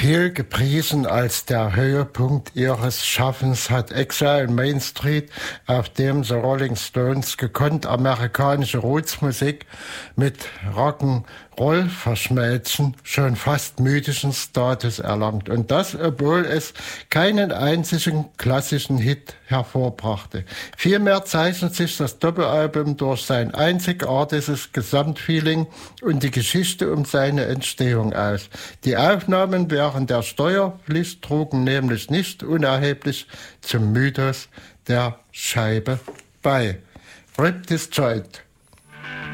Viel gepriesen als der Höhepunkt ihres Schaffens hat Exile on Main Street, auf dem The Rolling Stones gekonnt amerikanische Rootsmusik mit Rock'n'Roll verschmelzen, schon fast mythischen Status erlangt. Und das, obwohl es keinen einzigen klassischen Hit hervorbrachte. Vielmehr zeichnet sich das Doppelalbum durch sein einzigartiges Gesamtfeeling und die Geschichte um seine Entstehung aus. Die Aufnahmen während der Steuerpflicht trugen nämlich nicht unerheblich zum Mythos der Scheibe bei. Rip Disjoint.